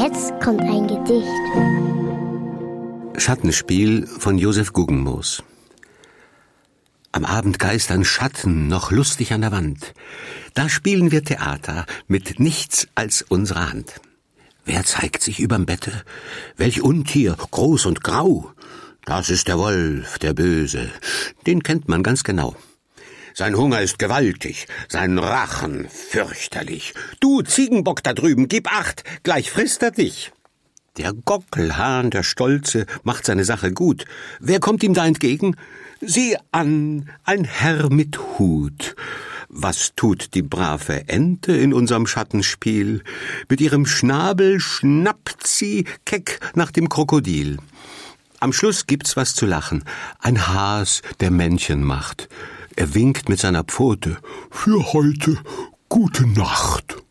jetzt kommt ein Gedicht. Schattenspiel von Josef Guggenmoos. Am Abend geistern Schatten noch lustig an der Wand. Da spielen wir Theater mit nichts als unserer Hand. Wer zeigt sich überm Bette? Welch Untier, groß und grau? Das ist der Wolf, der Böse. Den kennt man ganz genau. Sein Hunger ist gewaltig, sein Rachen fürchterlich. Du Ziegenbock da drüben, gib Acht, gleich frisst er dich. Der Gockelhahn, der Stolze, macht seine Sache gut. Wer kommt ihm da entgegen? Sieh an, ein Herr mit Hut. Was tut die brave Ente in unserem Schattenspiel? Mit ihrem Schnabel schnappt sie keck nach dem Krokodil. Am Schluss gibt's was zu lachen. Ein Has, der Männchen macht. Er winkt mit seiner Pfote. Für heute gute Nacht.